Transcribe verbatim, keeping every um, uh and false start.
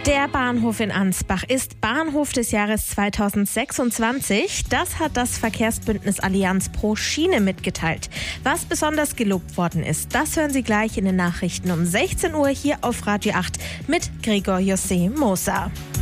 Der Bahnhof in Ansbach ist Bahnhof des Jahres zweitausendsechsundzwanzig. Das hat das Verkehrsbündnis Allianz pro Schiene mitgeteilt. Was besonders gelobt worden ist, das hören Sie gleich in den Nachrichten um sechzehn Uhr hier auf Radio acht mit Gregor José Moser.